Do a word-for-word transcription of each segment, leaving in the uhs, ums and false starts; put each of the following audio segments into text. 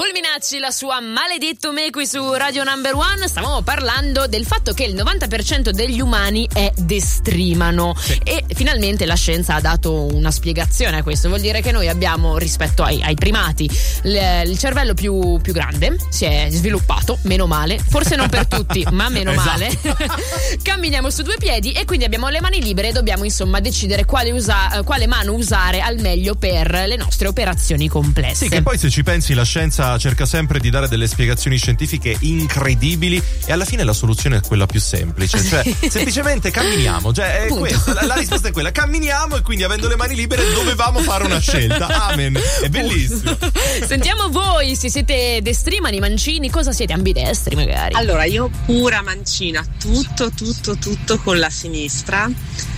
Fulminacci, la sua Maledetto me qui su Radio Number One. Stavamo parlando del fatto che il novanta per cento degli umani è destrimano, sì. E finalmente la scienza ha dato una spiegazione a questo. Vuol dire che noi abbiamo, rispetto ai, ai primati, l- il cervello più, più grande, si è sviluppato, meno male, forse non per tutti, ma meno esatto. male. Camminiamo su due piedi e quindi abbiamo le mani libere e dobbiamo insomma decidere quale, usa- quale mano usare al meglio per le nostre operazioni complesse. Sì, che poi se ci pensi la scienza cerca sempre di dare delle spiegazioni scientifiche incredibili e alla fine la soluzione è quella più semplice, cioè semplicemente camminiamo, cioè è questa, la, la risposta è quella, camminiamo e quindi avendo le mani libere dovevamo fare una scelta, amen, è bellissimo. Sentiamo voi, se siete destrimani, mancini, cosa siete, ambidestri magari? Allora io pura mancina, tutto tutto tutto con la sinistra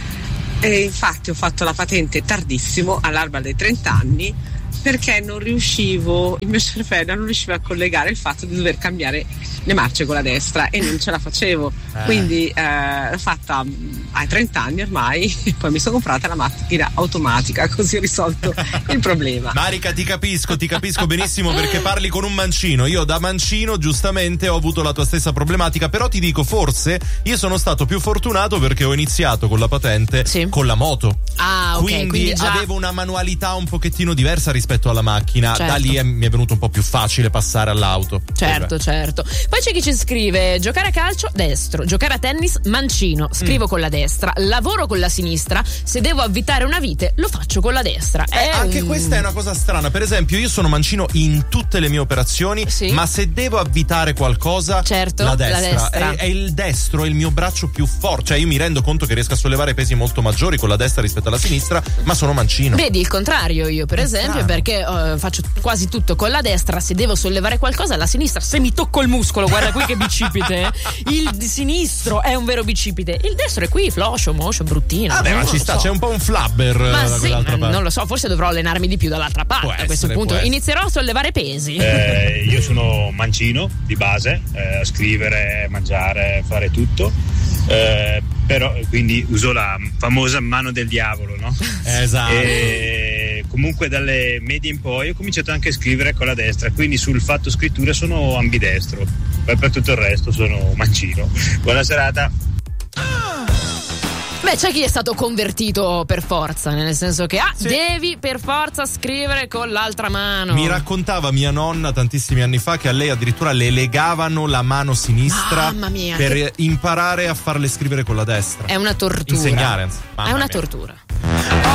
e infatti ho fatto la patente tardissimo, all'alba dei trenta anni, perché non riuscivo, il mio cervello non riusciva a collegare il fatto di dover cambiare le marce con la destra e non ce la facevo, eh. quindi eh, l'ho fatta ai trenta anni ormai e poi mi sono comprata la macchina automatica, così ho risolto il problema. Marica, ti capisco, ti capisco benissimo perché parli con un mancino. Io da mancino giustamente ho avuto la tua stessa problematica, però ti dico, forse io sono stato più fortunato perché ho iniziato con la patente sì. con la moto. Ah, ok, quindi, quindi già... avevo una manualità un pochettino diversa rispetto alla macchina, certo. Da lì è, mi è venuto un po' più facile passare all'auto. Certo, certo. Poi c'è chi ci scrive: giocare a calcio destro, giocare a tennis mancino, scrivo mm. con la destra, lavoro con la sinistra, se devo avvitare una vite lo faccio con la destra. Eh, anche un... questa è una cosa strana, per esempio io sono mancino in tutte le mie operazioni, sì. ma se devo avvitare qualcosa, certo, la destra, la destra. È, è il destro, è il mio braccio più forte, cioè io mi rendo conto che riesco a sollevare pesi molto maggiori con la destra rispetto alla sinistra, ma sono mancino. Vedi il contrario io per è esempio strano. Perché uh, faccio quasi tutto con la destra, se devo sollevare qualcosa la sinistra, se mi tocco il muscolo, guarda qui che bicipite, il sinistro è un vero bicipite, il destro è qui floscio, moscio, bruttino. Vabbè, ma ci sta, so. C'è un po' un flabber ma da sì, ma parte. Non lo so, forse dovrò allenarmi di più dall'altra parte. Può a questo essere, punto inizierò a sollevare pesi. Eh, io sono mancino di base, eh, a scrivere, mangiare, fare tutto. Eh, però quindi uso la famosa mano del diavolo, no? Esatto. E comunque dalle medie in poi ho cominciato anche a scrivere con la destra, quindi sul fatto scrittura sono ambidestro, poi per tutto il resto sono mancino. Buona serata. Beh, c'è chi è stato convertito per forza, nel senso che ah, sì. devi per forza scrivere con l'altra mano. Mi raccontava mia nonna tantissimi anni fa che a lei addirittura le legavano la mano sinistra Mamma mia, per che... imparare a farle scrivere con la destra. È una tortura. Insegnare. È una mia. tortura.